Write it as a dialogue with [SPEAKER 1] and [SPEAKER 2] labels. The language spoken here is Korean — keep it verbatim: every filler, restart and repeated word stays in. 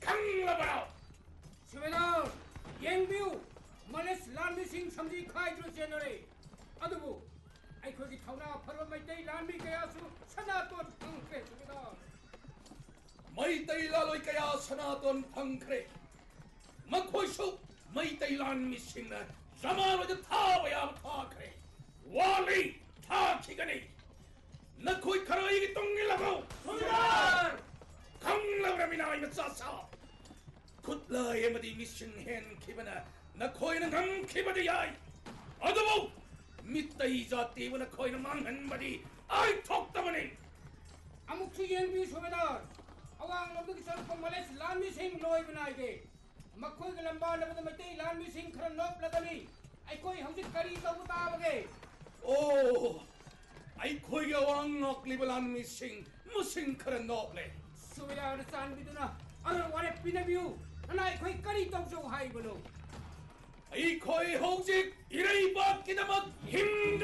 [SPEAKER 1] 강라바라
[SPEAKER 2] 수배단 옌뷰 말레스 란미싱 삼지 카이드로 제너레 아두부 아이코기 타우나 파르바 마이테이 란미 가야수 사나톤 펑크레 수배단
[SPEAKER 1] 마이테이 랄로이 가야 사나톤 펑크레 마코이쇼 마이테이 란미싱나 자마로드 타바야 타크레 와리 타키가니 나코이 카라이기 똥일라고
[SPEAKER 2] 수배단
[SPEAKER 1] 강라바라미나 이거 싸싸 굿라의 마디 미싱 헨 키바나 나코이는 강 키바디야이 아두부 미따이자 띠브나 코이는 망한 마디 아이 톡다마니
[SPEAKER 2] 아무키 옌뷰 수배단 아왕 놈들이 설포 말레스 란미싱 로이 비나이게 마코이 글람바 나보다 마이테이 란미싱 크런 롭 라다니 아이코이 하우직 카리 떠부 따바게
[SPEAKER 1] 오 아이 코이가 왕 리블란 미싱 무싱 그런 노래
[SPEAKER 2] 수배단 산비드나 아는 와레 비나뷰 하나의 거의 까리 떡쇼 하이브노
[SPEAKER 1] 이 코이 호직 이레이 바뀌다 못 힘